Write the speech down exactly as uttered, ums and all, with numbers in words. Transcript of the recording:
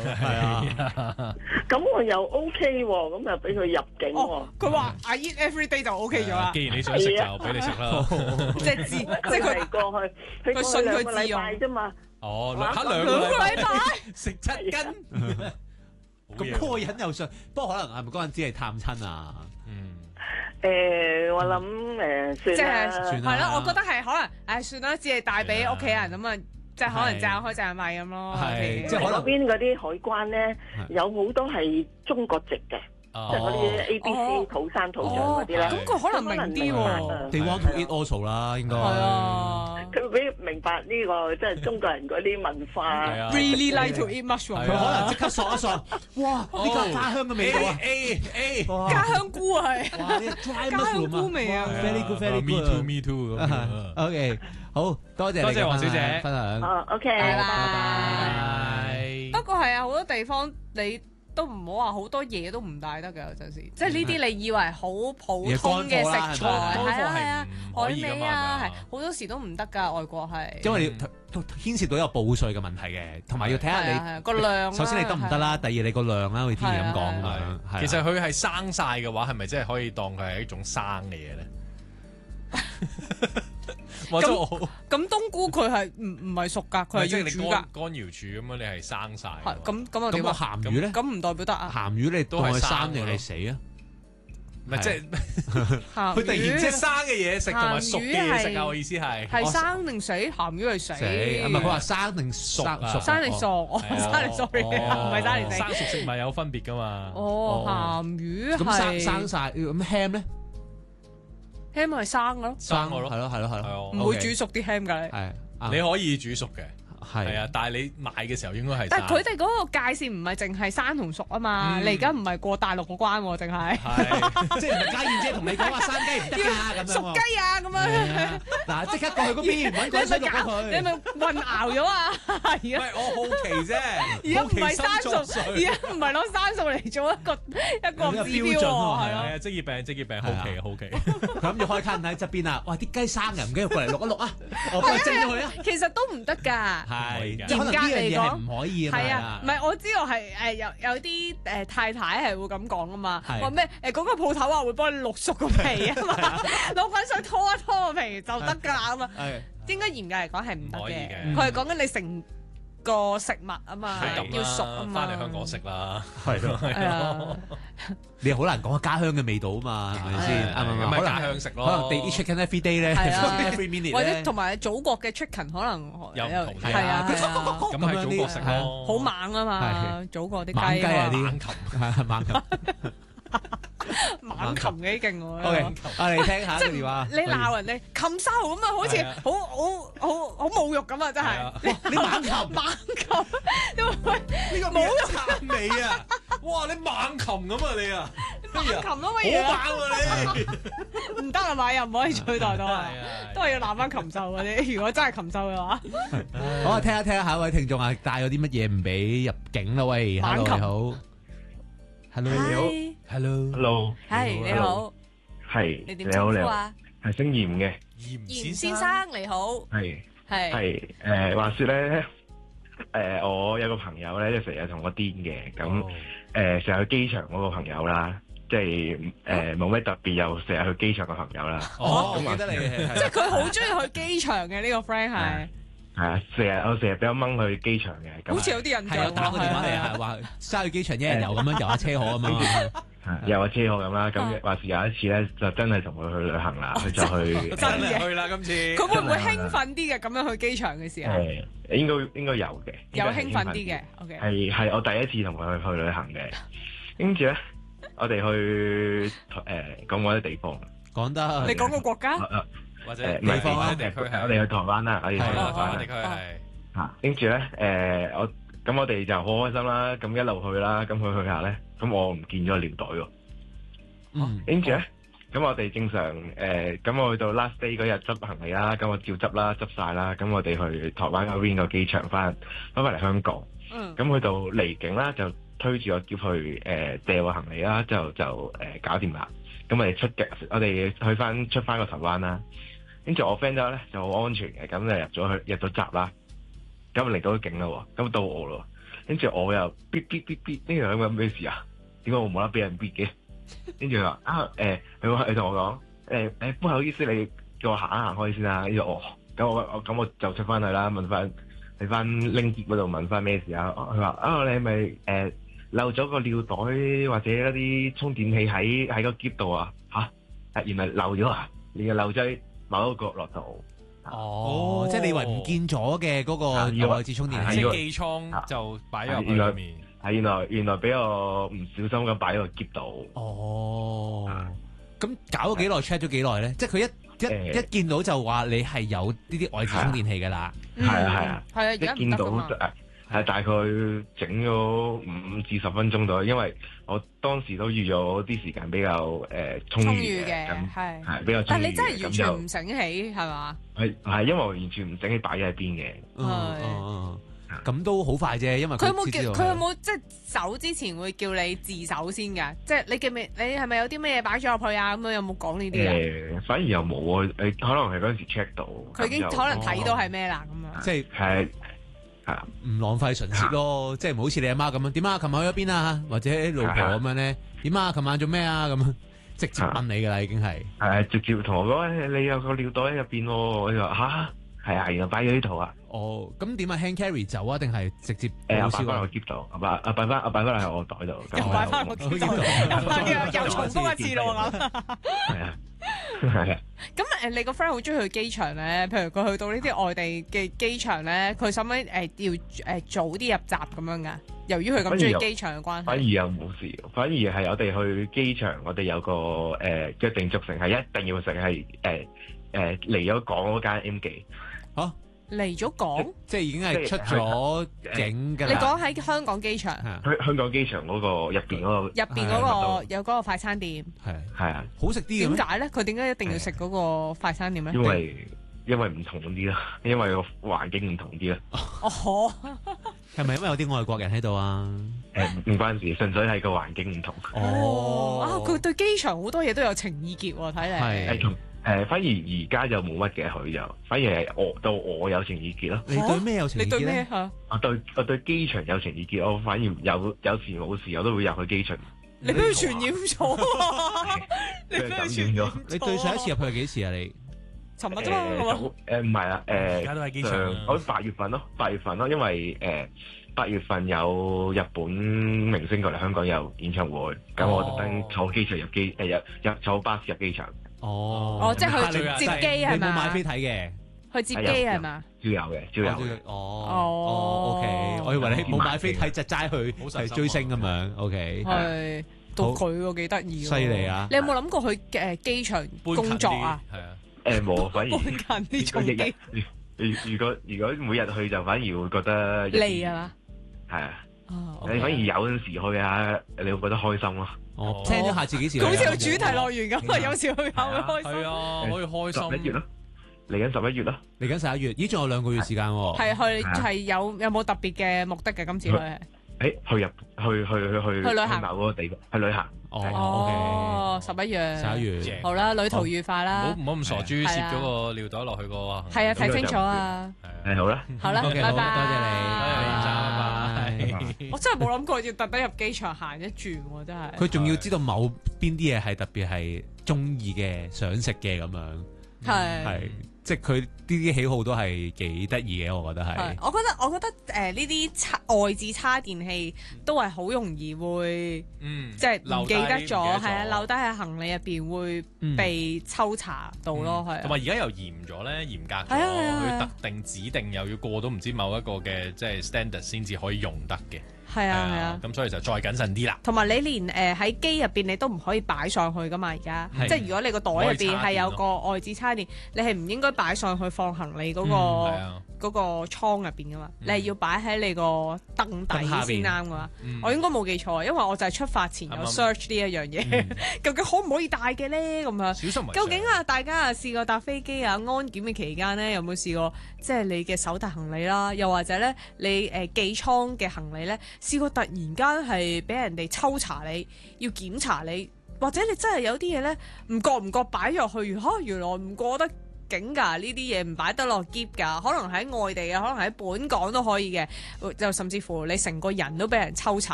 係啊， 咁我又 OK 喎，咁又俾佢入境喎。 佢話 I eat every day 就 OK 咗啦。 既然你想食就俾你食啦。 即係自，即係佢佢嚟過去，佢過去兩個禮拜啫嘛。 哦， 哇嚇兩兩個個禮拜禮拜。 食七斤。 咁嗰個人又想，不過可能係咪嗰陣只係探親啊？ 嗯， 誒，我諗誒即算啦， 係算啦係咯，我覺得係可能，唉，算啦，只係帶俾屋企人咁啊，即係可能賺開賺米咁咯。 係即係可能嗰邊嗰啲海關咧，有好多係中國籍嘅。即係嗰啲 A B C 土生土長嗰啲咧， 咁佢可能明啲喎。 They want to eat also 啦，應該。 係啊。 佢俾明白呢個即係中國人嗰啲文化。 Really like to eat mushroom。 佢可能即刻索一索，哇！呢個家鄉嘅味道啊 A A， 家鄉菇啊係。 哇！呢 dry 家鄉 mushroom 菇味啊。 ，very good，very Me good。 too，me too。 OK，好多謝多謝黃小姐分享。 哦，OK， 拜拜拜。 不過係啊，好多地方你都唔好話好多嘢都唔帶得㗎，有陣時即係呢啲你以為好普通嘅食材，係啊係啊，海味啊，係好多時都唔得㗎，外國係。 因為你牽涉到有報稅嘅問題嘅，同埋要睇下你個量。 首先你得唔得啦，第二你個量啦，好似天咁講係。 咁。 其實佢係生晒嘅話，係咪真係可以當佢係一種生嘅嘢咧？ 咁咁冬菇佢係唔唔係熟㗎，佢係要煮㗎。 乾瑤柱咁樣，你係生晒。 係咁咁啊點咁啊？ 鹹魚咧？ 咁唔代表得啊？ 鹹魚你都係生定係死啊？ 唔係即係鹹魚佢突然即係生嘅嘢食同埋熟嘅嘢食啊！我意思係係生定死？鹹魚係死。 死唔係佢話生定熟啊？ 生定熟？哦，生定 sorry，唔係生定死。 生熟食物有分別㗎嘛？ 哦，鹹魚係咁生生曬咁 ham 咧？ ham 係生嘅咯， 生嘅咯， 係咯係咯係咯， 唔會煮熟啲 ham 㗎。 係你可以煮熟嘅。 係係啊，但係你買嘅時候應該係。 但係佢哋嗰個界線唔係淨係生同熟啊嘛，你而家唔係過大陸嗰關喎，淨係。 係，即係唔係家燕姐同你講話生雞唔得㗎咁樣。 熟雞啊咁樣。 嗱，即刻過去嗰邊揾滾水淥咗佢。 你係咪混淆咗啊？而家。 唔係我好奇啫。 而家唔係生熟，而家唔係攞生熟嚟做一個一個指標喎，係咯。 係啊，職業病，職業病，好奇好奇。 佢諗住開卡喺側邊啊！哇，啲雞生嘅，唔緊要，過嚟淥一淥啊！我幫你蒸咗佢啊！ 其實都唔得㗎。 係， 嚴格嚟講唔可以啊。 係啊，唔係我知道係誒有有啲誒太太係會咁講啊嘛，話咩誒嗰個鋪頭話會幫你淥熟個皮啊嘛，攞滾水拖一拖個皮就得㗎啦咁啊。應該嚴格嚟講係唔得嘅，佢係講緊你成個食物啊嘛，要熟啊嘛。 翻嚟香港食啦， 係咯係咯。你好難講家鄉嘅味道啊嘛，係咪先？啱唔啱？ 可能家鄉食咯， 可能 they eat chicken every day 咧，every minute 或者同埋祖國嘅 chicken 可能有唔同係啊， 咁喺祖國食咯， 好猛啊嘛，祖國啲雞猛雞啊啲猛禽， 係猛禽。 猛禽幾勁喎 ！OK，我哋聽下個電話。 你鬧人哋禽獸咁啊，好似好好好好侮辱咁啊！真係你猛禽猛禽， 呢個冇殘尾啊！哇！你猛禽咁啊你啊！ 猛禽咯乜嘢？ 好猛啊你！ 唔得啊嘛，又唔可以取代到啊，都係要鬧翻禽獸嗰啲。如果真係禽獸嘅話， 好啊，聽下聽下，下一位聽眾啊，帶咗啲乜嘢唔俾入境啦？喂，Hello你好，Hello 你好。 Hello，Hello， 係你好， 係你點稱呼啊？ 係姓嚴嘅， 嚴先生你好， 係係係誒，話說咧，誒我有個朋友咧，即係成日同我癲嘅，咁誒成日去機場嗰個朋友啦，即係誒冇咩特別，又成日去機場嘅朋友啦。 哦，我記得你， 即係佢好中意去機場嘅呢個 friend 係。 係啊，成日我成日俾我掹去機場嘅， 好似有啲人係打個電話嚟啊，話揸去機場一日遊咁樣遊下車河啊嘛， 遊下車河咁啦。咁話時有一次咧，就真係同佢去旅行啦，佢就去真嘅去啦今次。 佢會唔會興奮啲嘅咁樣去機場嘅時候？ 誒，應該應該有嘅， 有興奮啲嘅。OK， 係係我第一次同佢去去旅行嘅，跟住咧我哋去誒講嗰啲地方， 講得你講個國家。 或者誒地方啦， 地區係我哋去台灣啦，我哋去台灣地區係嚇，跟住咧誒我咁我哋就好開心啦，咁一路去啦，咁去去下咧，咁我唔見咗個尿袋喎， 嗯， 跟住咧咁我哋正常誒，咁我去到 last day 嗰日執行李啦，咁我照執啦，執晒啦，咁我哋去台灣嗰邊個機場翻翻返嚟香港， 嗯， 咁去到離境啦，就推住我叫佢誒掉個行李啦，就就誒搞掂啦，咁我哋出嘅，我哋去翻出翻個台灣啦。跟住我 friend 咗咧就好安全嘅，咁就入咗去入咗閘啦，咁嚟到境啦喎，咁到我咯， 跟住我又嗶嗶嗶嗶，跟住佢問咩事啊？點解我冇得俾人嗶嘅？跟住佢話啊誒，佢話佢同我講誒誒，不好意思，你叫我行一行開先啦。跟住我咁我我咁我就出翻去啦，問翻喺翻拎篋嗰度問翻咩事啊？佢話啊，你係咪誒漏咗個尿袋或者一啲充電器喺喺個篋度啊？嚇！原來漏咗啊！你又漏咗喺某一個角落度。 哦，即係你以為唔見咗嘅嗰個外置充電器， 即係機艙就擺咗入裏面。 係原來原來俾我唔小心咁擺喺個篋度。 哦，咁搞咗幾耐 check 咗幾耐咧？即係佢一一一見到就話你係有呢啲外置充電器㗎啦。 係啊係啊， 係啊， 一見到誒係大概整咗五至十分鐘度，因為我當時都預咗啲時間比較誒充裕嘅， 係係比較充裕嘅。 但係你真係完全唔醒起係嘛？ 係係因為我完全唔醒起擺喺邊嘅。 係。咁都好快啫，因為佢有冇叫佢有冇即係走之前會叫你自首先㗎？即係你記唔記？你係咪有啲咩嘢擺咗入去啊？咁樣有冇講呢啲啊？ 誒，反而又冇啊！誒，可能係嗰陣時 check 到， 佢已經可能睇到係咩啦咁樣。 即係係係唔浪費唇舌咯，即係唔好似你阿媽咁樣點啊？琴晚去咗邊啊？或者老婆咁樣咧點啊？琴晚做咩啊？咁樣直接問你㗎啦，已經係係直接同我講，你有個尿袋喺入邊喎。我就話吓，係啊，原來擺咗呢度啊。 哦，咁點啊 hand carry 走啊，定係直接誒擺翻我篋度，擺啊擺翻啊擺翻喺我袋度， 又擺翻我篋度，又又重複一次咯咁。 係啊，係啊。 咁誒，你個 friend 好中意去機場咧？譬如佢去到呢啲外地嘅機場咧，佢使唔使誒要誒早啲入閘咁樣噶？由於佢咁中意機場嘅關係， 反而又冇事，反而係我哋去機場，我哋有個誒約定俗成係一定要食係誒誒嚟咗港嗰間 M 記嚇。 嚟咗港， 即係已經係出咗境㗎啦。 你講喺香港機場， 香香港機場嗰個入邊嗰個入邊嗰個有嗰個快餐店， 係係啊， 好食啲嘅。 點解咧？佢點解一定要食嗰個快餐店咧？ 因為因為唔同啲啦，因為個環境唔同啲啦。 哦， 係咪因為有啲外國人喺度啊？ 誒唔關事，純粹係個環境唔同。 哦，啊，佢對機場好多嘢都有情意結喎，睇嚟。 係。誒，反而而家就冇乜嘅，佢就反而係我到我有情意結咯。 你對咩有情意結咧？ 你對咩嚇？ 我對我對機場有情意結，我反而有有時冇事我都會入去機場。 你俾佢傳染咗啊！ 你俾佢傳染咗。 你對上一次入去係幾時啊？你尋日啫嘛。 誒唔係啊，誒而家都喺機場。 我八月份咯，八月份咯，因為誒八月份有日本明星過嚟香港有演唱會，咁我特登坐機場入機誒入入坐巴士入機場。 哦， 哦，即係去接機係嘛？ 你冇買飛睇嘅， 去接機係嘛？ 照有嘅，照有嘅。 哦哦，OK，我以為你冇買飛睇就齋去係追星咁樣。OK， 係到佢喎，幾得意。 犀利啊！ 你有冇諗過去誒機場工作啊？ 係啊， 誒冇，反而搬近啲重機。 如果如果每日去就反而會覺得膩啊嘛。 係啊，你反而有陣時去啊，你會覺得開心咯。 哦，聽咗下次幾時？ 好似去主題樂園咁啊！有時去下會開心。 係啊，可以開心。 十一月咯，嚟緊十一月咯， 嚟緊十一月，咦？仲有兩個月時間喎。 係去係有有冇特別嘅目的嘅今次去？誒， 去入去去去去去旅行某嗰個地方去旅行。 哦，十一月。 十一月。 好啦，旅途愉快啦。 唔好唔好咁傻豬，攝咗個尿袋落去個。 係啊，睇清楚啊。 誒好啦。 好啦，拜拜。 多謝你。 拜拜。 我真係冇諗過要特登入機場行一轉喎，真係。 佢仲要知道某邊啲嘢係特別係中意嘅、想食嘅咁樣。 係。 係，即係佢呢啲喜好都係幾得意嘅，我覺得係。 我覺得我覺得誒呢啲插外置叉電器都係好容易會， 嗯， 即係唔記得咗，係啊， 留留低喺行李入邊會被抽查到咯，係。 同埋而家又嚴咗咧，嚴格咗，佢特定指定又要過到唔知某一個嘅即係 standard 先至可以用得嘅。 係啊係啊， 咁所以就再謹慎啲啦。 同埋你連誒喺機入邊你都唔可以擺上去噶嘛，而家即係如果你個袋入邊係有個外置叉電，你係唔應該擺上去放行李嗰個嗰個倉入邊噶嘛，你係要擺喺你個凳底先啱噶嘛。我應該冇記錯，因為我就係出發前有 search 呢一樣嘢，究竟可唔可以帶嘅咧？咁樣， 小心。 究竟啊，大家啊試過搭飛機啊安檢嘅期間咧，有冇試過即係你嘅手提行李啦，又或者咧你誒寄倉嘅行李咧？試過突然間係俾人哋抽查你，要檢查你，或者你真係有啲嘢咧唔覺唔覺擺入去，嚇原來唔過得境㗎，呢啲嘢唔擺得落篋㗎，可能喺外地啊，可能喺本港都可以嘅，就甚至乎你成個人都俾人抽查